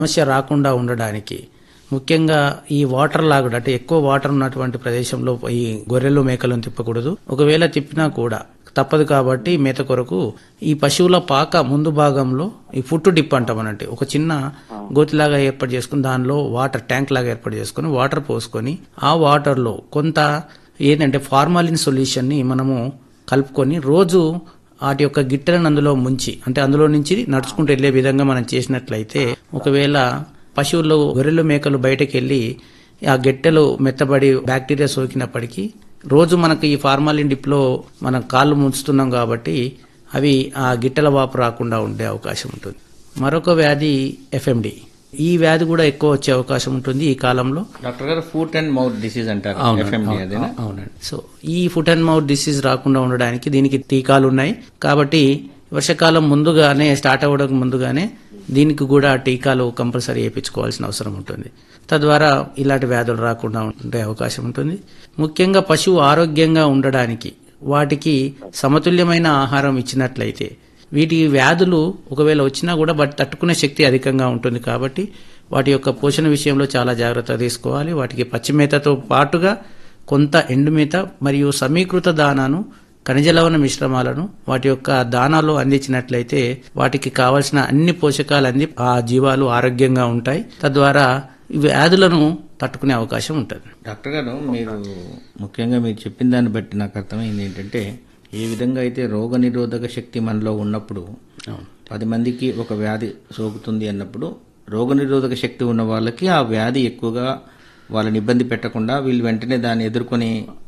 సమస్య రాకుండా ఉండడానికి ముఖ్యంగా ఈ వాటర్ లాగుడు అంటే ఎక్కువ వాటర్ ఉన్నటువంటి ప్రదేశంలో ఈ గొర్రెలు మేకలను తిప్పకూడదు. ఒకవేళ తిప్పినా కూడా తప్పదు కాబట్టి మేత కొరకు ఈ పశువుల పాక ముందు భాగంలో ఈ ఫుట్ డిప్ అంటామనంటే ఒక చిన్న గోతిలాగా ఏర్పాటు చేసుకుని దానిలో వాటర్ ట్యాంక్ లాగా ఏర్పాటు చేసుకుని వాటర్ పోసుకొని ఆ వాటర్లో కొంత ఏంటంటే ఫార్మాలిన్ సొల్యూషన్ ని మనము కలుపుకొని రోజు వాటి యొక్క గిట్టెలను అందులో ముంచి అంటే అందులో నుంచి నడుచుకుంటూ వెళ్లే విధంగా మనం చేసినట్లయితే ఒకవేళ పశువులు గొర్రెలు మేకలు బయటకు వెళ్లి ఆ గిట్టెలు మెత్తబడి బ్యాక్టీరియా సోకినప్పటికీ రోజు మనకు ఈ ఫార్మాలిన్ డిప్ లో మనం కాళ్ళు ముంచుతున్నాం కాబట్టి అవి ఆ గిట్టెల వాపు రాకుండా ఉండే అవకాశం ఉంటుంది. మరొక వ్యాధి ఎఫ్ఎండి. ఈ వ్యాధి కూడా ఎక్కువ వచ్చే అవకాశం ఉంటుంది ఈ కాలంలో. డాక్టర్ గారు ఫుట్ అండ్ మౌత్ డిసీజ్ అంటారు. అవునండి. సో ఈ ఫుట్ అండ్ మౌత్ డిసీజ్ రాకుండా ఉండడానికి దీనికి టీకాలు ఉన్నాయి కాబట్టి వర్షాకాలం ముందుగానే స్టార్ట్ అవ్వడానికి ముందుగానే దీనికి కూడా టీకాలు కంపల్సరీ వేయించుకోవాల్సిన అవసరం ఉంటుంది. తద్వారా ఇలాంటి వ్యాధులు రాకుండా ఉండే అవకాశం ఉంటుంది. ముఖ్యంగా పశువు ఆరోగ్యంగా ఉండడానికి వాటికి సమతుల్యమైన ఆహారం ఇచ్చినట్లయితే వీటి వ్యాధులు ఒకవేళ వచ్చినా కూడా వాటి తట్టుకునే శక్తి అధికంగా ఉంటుంది కాబట్టి వాటి యొక్క పోషణ విషయంలో చాలా జాగ్రత్త తీసుకోవాలి. వాటికి పచ్చి మేతతో పాటుగా కొంత ఎండు మేత మరియు సమీకృత దానాను ఖనిజ లవణ మిశ్రమాలను వాటి యొక్క దానాలో అందించినట్లయితే వాటికి కావలసిన అన్ని పోషకాలు అంది ఆ జీవాలు ఆరోగ్యంగా ఉంటాయి. తద్వారా వ్యాధులను తట్టుకునే అవకాశం ఉంటుంది. డాక్టర్ గారు మీరు ముఖ్యంగా మీరు చెప్పిన దాన్ని బట్టి నాకు అర్థమైంది ఏంటంటే ఏ విధంగా అయితే రోగ నిరోధక శక్తి మనలో ఉన్నప్పుడు 10 మందికి ఒక వ్యాధి సోకుతుంది అన్నప్పుడు రోగ నిరోధక శక్తి ఉన్న వాళ్ళకి ఆ వ్యాధి ఎక్కువగా వాళ్ళని ఇబ్బంది పెట్టకుండా వీళ్ళు వెంటనే దాన్ని ఎదుర్కొనే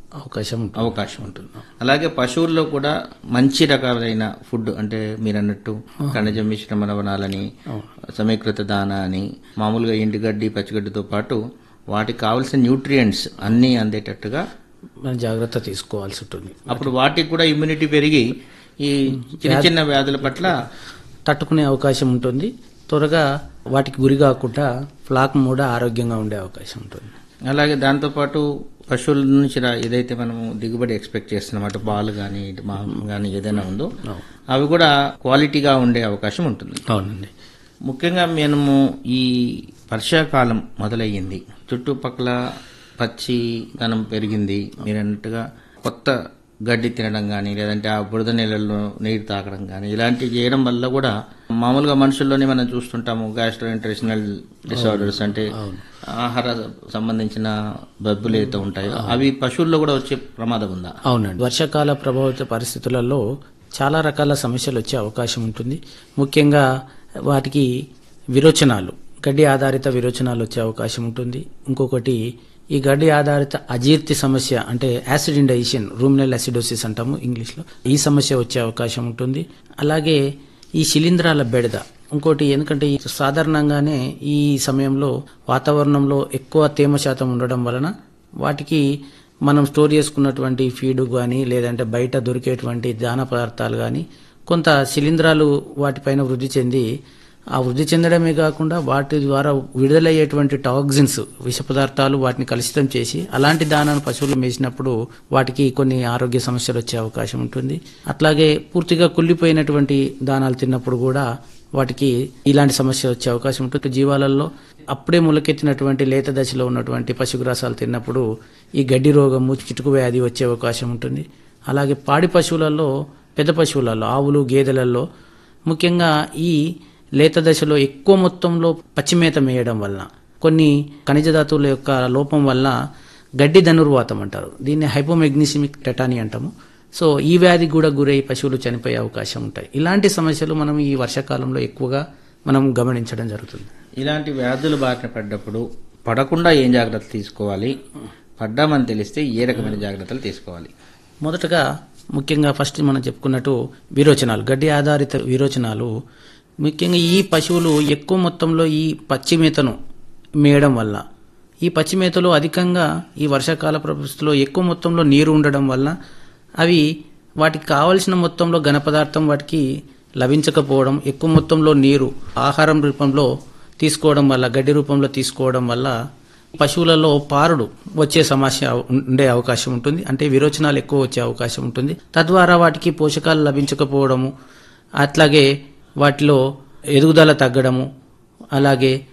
అవకాశం ఉంటుంది. అలాగే పశువుల్లో కూడా మంచి రకాలైన ఫుడ్ అంటే మీరు అన్నట్టు ఖనిజ మిశ్రమ లవణాలని సమీకృత దానా అని మామూలుగా ఎండుగడ్డి పచ్చిగడ్డితో పాటు వాటికి కావాల్సిన న్యూట్రియంట్స్ అన్నీ అందేటట్టుగా మనం జాగ్రత్త తీసుకోవాల్సి ఉంటుంది. అప్పుడు వాటికి కూడా ఇమ్యూనిటీ పెరిగి ఈ చిన్న చిన్న వ్యాధుల పట్ల తట్టుకునే అవకాశం ఉంటుంది. త్వరగా వాటికి గురి కాకుండా ఫ్లాక్ కూడా ఆరోగ్యంగా ఉండే అవకాశం ఉంటుంది. అలాగే దాంతోపాటు పశువుల నుంచి ఏదైతే మనం దిగుబడి ఎక్స్పెక్ట్ చేస్తున్నాం అటు పాలు కానీ మాంసం కానీ ఏదైనా ఉందో అవి కూడా క్వాలిటీగా ఉండే అవకాశం ఉంటుంది. అవునండి. ముఖ్యంగా మేము ఈ వర్షాకాలం మొదలయ్యింది, చుట్టుపక్కల పచ్చి ధనం పెరిగింది, మీరు అన్నట్టుగా కొత్త గడ్డి తినడం కానీ లేదంటే ఆ బురద నీళ్ళల్లో నీరు తాగడం కానీ ఇలాంటివి చేయడం వల్ల కూడా మామూలుగా మనుషుల్లోనే మనం చూస్తుంటాము గ్యాస్ట్రోఇంటెస్టినల్ డిసార్డర్స్ అంటే ఆహార సంబంధించిన జబ్బులు ఏదైతే ఉంటాయో అవి పశువుల్లో కూడా వచ్చే ప్రమాదం ఉందా? అవునండి. వర్షాకాల ప్రభావిత పరిస్థితులలో చాలా రకాల సమస్యలు వచ్చే అవకాశం ఉంటుంది. ముఖ్యంగా వాటికి విరోచనాలు, గడ్డి ఆధారిత విరోచనాలు వచ్చే అవకాశం ఉంటుంది. ఇంకొకటి ఈ గడ్డి ఆధారిత అజీర్తి సమస్య అంటే యాసిడ్ ఇండైజెషన్, రూమినల్ యాసిడోసిస్ అంటాము ఇంగ్లీష్లో, ఈ సమస్య వచ్చే అవకాశం ఉంటుంది. అలాగే ఈ శిలీంధ్రాల బెడద ఇంకోటి. ఎందుకంటే సాధారణంగానే ఈ సమయంలో వాతావరణంలో ఎక్కువ తేమ శాతం ఉండడం వలన వాటికి మనం స్టోర్ చేసుకున్నటువంటి ఫీడ్ కానీ లేదంటే బయట దొరికేటువంటి దాన పదార్థాలు కానీ కొంత శిలీంధ్రాలు వాటిపైన వృద్ధి చెంది ఆ వృద్ధి చెందడమే కాకుండా వాటి ద్వారా విడుదలయ్యేటువంటి టాక్సిన్స్, విష పదార్థాలు వాటిని కలుషితం చేసి అలాంటి దానాన్ని పశువులు మేసినప్పుడు వాటికి కొన్ని ఆరోగ్య సమస్యలు వచ్చే అవకాశం ఉంటుంది. అట్లాగే పూర్తిగా కుళ్ళిపోయినటువంటి దానాలు తిన్నప్పుడు కూడా వాటికి ఇలాంటి సమస్య వచ్చే అవకాశం ఉంటుంది. జీవాలలో అప్పుడే మొలకెత్తినటువంటి లేత దశలో ఉన్నటువంటి పశుగ్రాసాలు తిన్నప్పుడు ఈ గడ్డి రోగము, చిటుకు వ్యాధి వచ్చే అవకాశం ఉంటుంది. అలాగే పాడి పశువులలో, పెద్ద పశువులలో, ఆవులు, గేదెలలో ముఖ్యంగా ఈ లేత దశలో ఎక్కువ మొత్తంలో పచ్చిమేత మేయడం వలన కొన్ని ఖనిజ ధాతువుల యొక్క లోపం వల్ల గడ్డి ధనుర్వాతం అంటారు, దీన్ని హైపోమెగ్నీసిమిక్ టెటానీ అంటాము. సో ఈ వ్యాధికి కూడా గురై పశువులు చనిపోయే అవకాశం ఉంటాయి. ఇలాంటి సమస్యలు మనం ఈ వర్షాకాలంలో ఎక్కువగా మనం గమనించడం జరుగుతుంది. ఇలాంటి వ్యాధులు బారిన పడ్డప్పుడు పడకుండా ఏం జాగ్రత్తలు తీసుకోవాలి, పడ్డామని తెలిస్తే ఏ రకమైన జాగ్రత్తలు తీసుకోవాలి? మొదటగా ముఖ్యంగా ఫస్ట్ మనం చెప్పుకున్నట్టు విరోచనాలు, గడ్డి ఆధారిత విరోచనాలు. ముఖ్యంగా ఈ పశువులు ఎక్కువ మొత్తంలో ఈ పచ్చి మేతను మేయడం వల్ల, ఈ పచ్చి మేతలో అధికంగా ఈ వర్షాకాల పరిస్థితుల్లో ఎక్కువ మొత్తంలో నీరు ఉండడం వల్ల అవి వాటికి కావలసిన మొత్తంలో ఘన పదార్థం వాటికి లభించకపోవడం, ఎక్కువ మొత్తంలో నీరు ఆహారం రూపంలో తీసుకోవడం వల్ల, గడ్డి రూపంలో తీసుకోవడం వల్ల పశువులలో పారుడు వచ్చే సమస్య ఉండే అవకాశం ఉంటుంది. అంటే విరోచనాలు ఎక్కువ వచ్చే అవకాశం ఉంటుంది. తద్వారా వాటికి పోషకాలు లభించకపోవడము, అట్లాగే వాటిలో ఎదుగుదల తగ్గడము, అలాగే